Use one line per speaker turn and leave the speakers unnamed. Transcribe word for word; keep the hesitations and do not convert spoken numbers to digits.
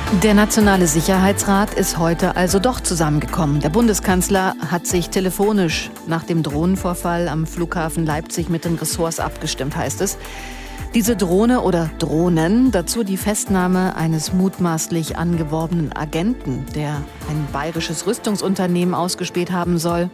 Der Nationale Sicherheitsrat ist heute also doch zusammengekommen. Der Bundeskanzler hat sich telefonisch nach dem Drohnenvorfall am Flughafen Leipzig mit den Ressorts abgestimmt, heißt es. Diese Drohne oder Drohnen, dazu die Festnahme eines mutmaßlich angeworbenen Agenten, der ein bayerisches Rüstungsunternehmen ausgespäht haben soll.